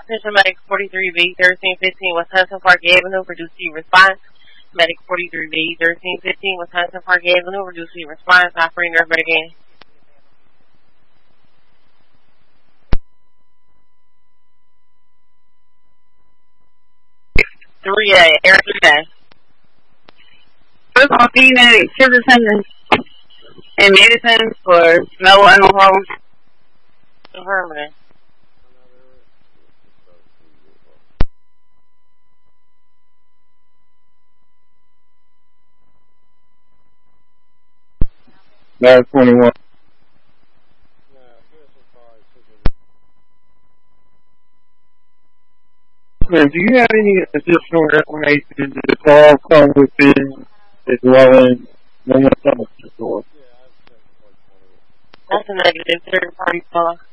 Attention Medic 43B, 1315 Wisconsin Park Avenue, Reducing response. Medic 43B, 1315 Wisconsin Park Avenue, Reducing response. Operator again. 3A, Air 3A. First on Phoenix, citizens and medicine for no animal problems. Affirmative. Last 21. Man, do you have any additional information that the call come within as well as no one comes to the door? That's a negative third party call.